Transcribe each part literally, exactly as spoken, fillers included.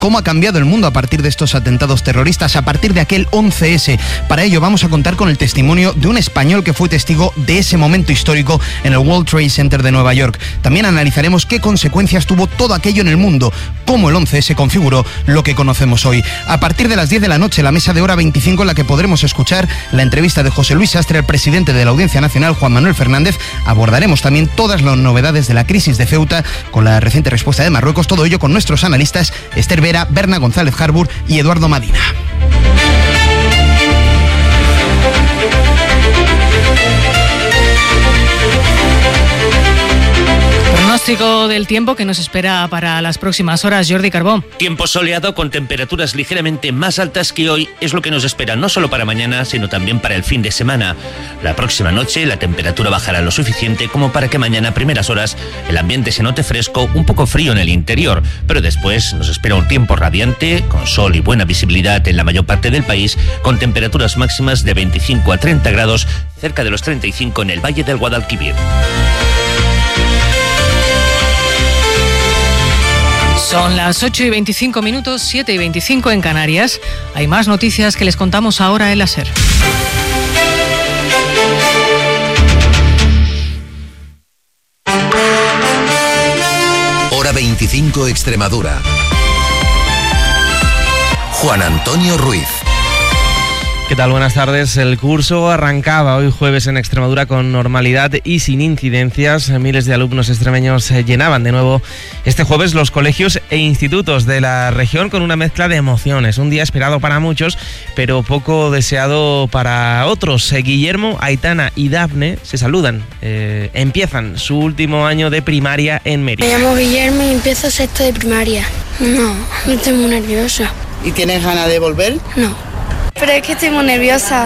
cómo ha cambiado el mundo a partir de estos atentados terroristas, a partir de aquel once ese. Para ello vamos a contar con el testimonio de un español que fue testigo de ese momento histórico en el World Trade Center de Nueva York. También analizaremos qué consecuencias tuvo todo aquello en el mundo, cómo el once ese configuró lo que conocemos hoy. A partir de las diez de la noche, la mesa de hora veinticinco, en la que podremos escuchar la entrevista de José Luis Sastre, el presidente de la Audiencia Nacional, Juan Manuel Fernández. Abordaremos también todas las novedades de la crisis de Ceuta, con la reciente respuesta de Marruecos, todo ello con nuestros analistas Esther Vera, Berna González Harbour y Eduardo Madina. Pronóstico del tiempo que nos espera para las próximas horas, Jordi Carbó. Tiempo soleado con temperaturas ligeramente más altas que hoy es lo que nos espera no solo para mañana, sino también para el fin de semana. La próxima noche la temperatura bajará lo suficiente como para que mañana a primeras horas el ambiente se note fresco, un poco frío en el interior, pero después nos espera un tiempo radiante, con sol y buena visibilidad en la mayor parte del país, con temperaturas máximas de veinticinco a treinta grados, cerca de los treinta y cinco en el Valle del Guadalquivir. Son las ocho y veinticinco minutos, siete y veinticinco en Canarias. Hay más noticias que les contamos ahora en la SER. Hora veinticinco Extremadura. Juan Antonio Ruiz. ¿Qué tal? Buenas tardes. El curso arrancaba hoy jueves en Extremadura con normalidad y sin incidencias. Miles de alumnos extremeños llenaban de nuevo este jueves los colegios e institutos de la región con una mezcla de emociones. Un día esperado para muchos, pero poco deseado para otros. Guillermo, Aitana y Dafne se saludan. Eh, empiezan su último año de primaria en Mérida. Me llamo Guillermo y empiezo sexto de primaria. No, no estoy muy nerviosa. ¿Y tienes ganas de volver? No. Pero es que estoy muy nerviosa.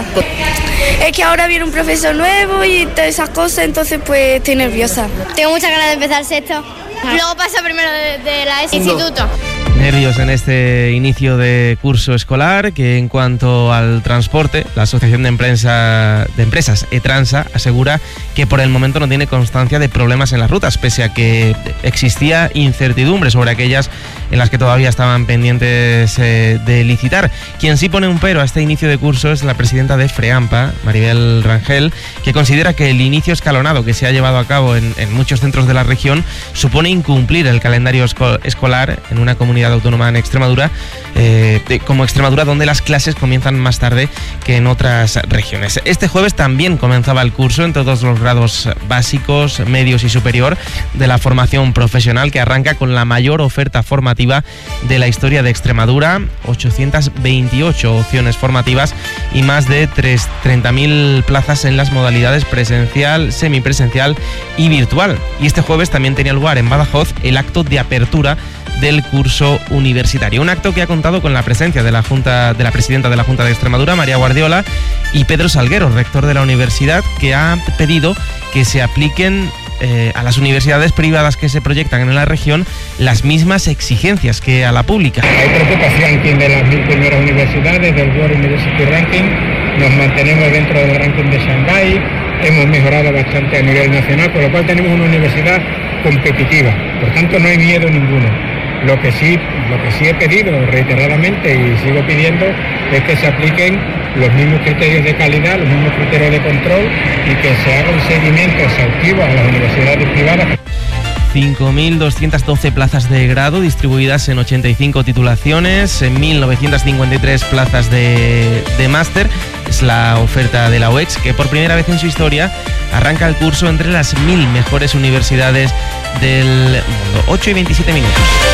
Es que ahora viene un profesor nuevo y todas esas cosas, entonces pues estoy nerviosa. Tengo muchas ganas de empezar sexto. Luego pasa primero de, de la instituto. Nervios en este inicio de curso escolar, que en cuanto al transporte, la Asociación de, Empresa, de Empresas ETRANSA asegura que por el momento no tiene constancia de problemas en las rutas, pese a que existía incertidumbre sobre aquellas en las que todavía estaban pendientes eh, de licitar. Quien sí pone un pero a este inicio de curso es la presidenta de FREAMPA, Maribel Rangel, que considera que el inicio escalonado que se ha llevado a cabo en, en muchos centros de la región supone incumplir el calendario esco- escolar en una comunidad autónoma en Extremadura, eh, como Extremadura, donde las clases comienzan más tarde que en otras regiones. Este jueves también comenzaba el curso en todos los grados básicos, medios y superior de la formación profesional, que arranca con la mayor oferta formativa de la historia de Extremadura, ochocientas veintiocho opciones formativas y más de treinta mil plazas en las modalidades presencial, semipresencial y virtual. Y este jueves también tenía lugar en Badajoz el acto de apertura del curso universitario. Un acto que ha contado con la presencia de la Junta, de la presidenta de la Junta de Extremadura, María Guardiola, y Pedro Salguero, rector de la universidad, que ha pedido que se apliquen eh, a las universidades privadas que se proyectan en la región las mismas exigencias que a la pública. Hay preocupación que de las mil primeras universidades del World University Ranking nos mantenemos dentro del ranking de Shanghái, hemos mejorado bastante a nivel nacional, con lo cual tenemos una universidad competitiva. Por tanto, no hay miedo ninguno. Lo que sí, lo que sí he pedido reiteradamente y sigo pidiendo es que se apliquen los mismos criterios de calidad, los mismos criterios de control y que se haga un seguimiento exhaustivo a las universidades privadas. cinco mil doscientas doce plazas de grado distribuidas en ochenta y cinco titulaciones, en mil novecientas cincuenta y tres plazas de, de máster. Es la oferta de la U E X, que por primera vez en su historia arranca el curso entre las mil mejores universidades del mundo. ocho y veintisiete minutos.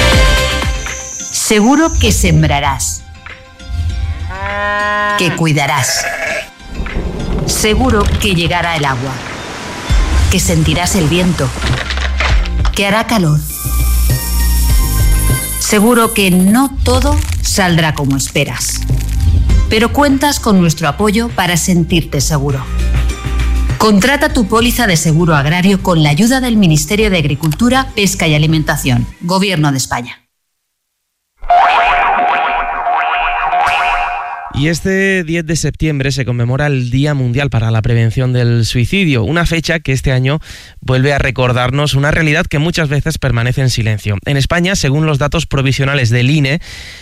Seguro que sembrarás, que cuidarás. Seguro que llegará el agua, que sentirás el viento, que hará calor. Seguro que no todo saldrá como esperas, pero cuentas con nuestro apoyo para sentirte seguro. Contrata tu póliza de seguro agrario con la ayuda del Ministerio de Agricultura, Pesca y Alimentación, Gobierno de España. Y este diez de septiembre se conmemora el Día Mundial para la Prevención del Suicidio, una fecha que este año vuelve a recordarnos una realidad que muchas veces permanece en silencio. En España, según los datos provisionales del I N E,